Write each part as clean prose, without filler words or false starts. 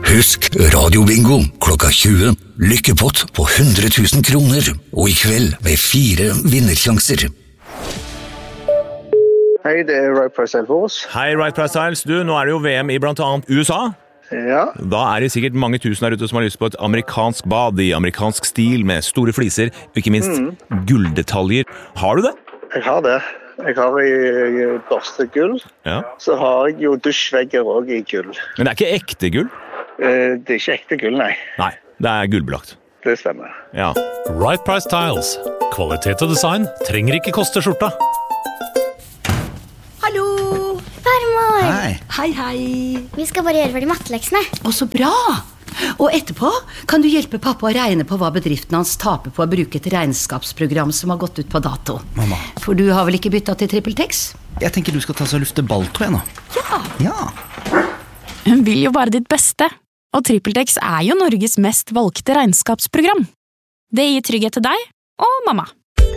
Husk radiobingo klokka 20. Lykkepott på 100 000 kroner. Og I kveld med 4 vinnersjanser. Hei, det Right Price Styles. Hei, Right Price Styles. Du, nå det jo VM I blant annet USA. Ja. Da det sikkert mange tusen der ute som har lyst på et amerikansk bad I amerikansk stil med store fliser, og ikke minst gulldetaljer. Har du det? Jeg har det. Jeg har I børstet gull. Ja. Så har jeg jo dusjvegger også I gull. Men det ikke ekte gull? Det ikke ekte gull, nei. Nei, det gullbelagt. Det stemmer. Ja. Right Price Tiles. Kvalitet og design trenger ikke koste skjorta. Hallo! Farmor! Hei, hei. Vi skal bare gjøre ferdig matteleksene. Å, så bra! Og etterpå kan du hjelpe pappa å regne på hva bedriften hans taper på å bruke et regnskapsprogram som har gått ut på dato. Mamma. For du har vel ikke byttet til TrippelTex? Jeg tenker du skal ta så lufte balltå igjen nå. Ja. Hun vil jo bare ditt beste, og TrippelTex jo Norges mest valgte regnskapsprogram. Det gir trygghet til deg og mamma.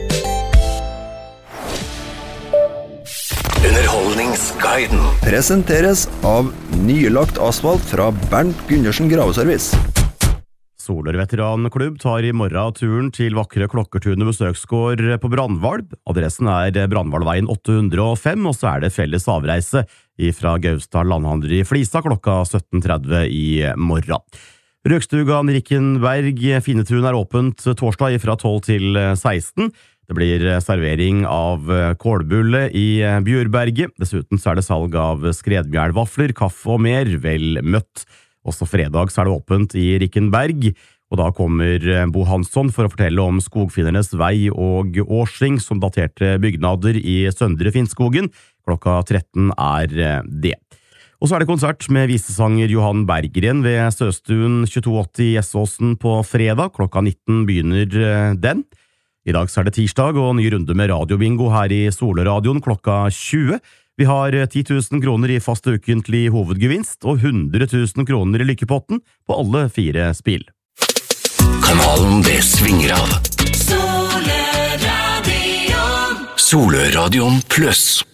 Underholdningsguiden presenteres av nylagt asfalt fra Bernt Gundersen Graveservice. Solør-veteranklubb tar I morgen turen til vakre Klokkertunet besøksgård på Brandvalb. Adressen Brandvalveien 805, og så det felles avreise fra Gaustad Landhandler I Flisa klokka 17:30 I morgen. Røkstugan Rikkenberg Finetun åpent torsdag fra 12 til 16. Det blir servering av kålbulle I Bjørberget. Dessuten det salg av skredmjælvafler, kaffe og mer, vel møtt. Også fredag det åpent I Rikkenberg, og da kommer Bo Hansson for å fortelle om Skogfinnernes vei og årsring som daterte bygnader I Søndre Finnskogen. Klokka 13 det. Og så det konsert med visesanger Johan Berggren ved Søstuen 2280 Gjessåsen på fredag. Klokka 19 begynner den. I dag det tirsdag og ny runde med radiobingo her I Solradioen klokka 20. Vi har 10 000 kroner I fast ukentlig hovedgevinst og 100 000 kroner I lykkepotten på alle 4 spill. Kanalen det svinger av. Soløradion Plus.